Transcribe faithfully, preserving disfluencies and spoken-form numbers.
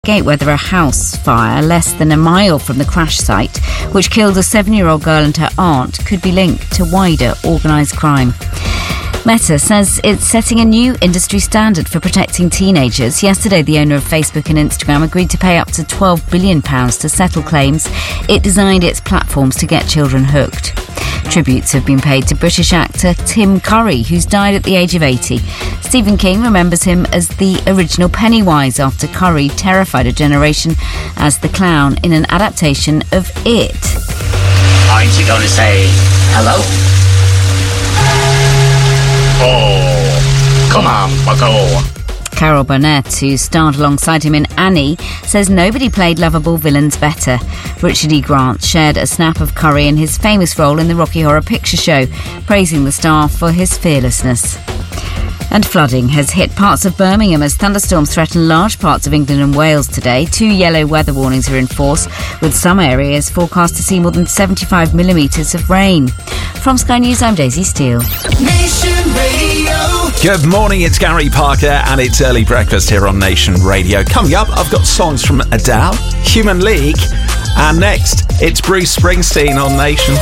Whether a house fire less than a mile from the crash site, which killed a seven-year-old girl and her aunt, could be linked to wider organised crime. Meta says it's setting a new industry standard for protecting teenagers. Yesterday, the owner of Facebook and Instagram agreed to pay up to twelve billion pounds to settle claims it designed its platforms to get children hooked. Tributes have been paid to British actor Tim Curry, who's died at the age of eighty. Stephen King remembers him as the original Pennywise after Curry terrified a generation as the clown in an adaptation of It. Aren't you going to say hello? Oh, come on, bucko. Carol Burnett, who starred alongside him in Annie, says nobody played lovable villains better. Richard E. Grant shared a snap of Curry in his famous role in the Rocky Horror Picture Show, praising the star for his fearlessness. And flooding has hit parts of Birmingham as thunderstorms threaten large parts of England and Wales today. Two yellow weather warnings are in force, with some areas forecast to see more than seventy-five millimetres of rain. From Sky News, I'm Daisy Steele. Nation Radio. Good morning, it's Gary Parker and it's Early Breakfast here on Nation Radio. Coming up, I've got songs from Adele, Human League, and next, it's Bruce Springsteen on Nation.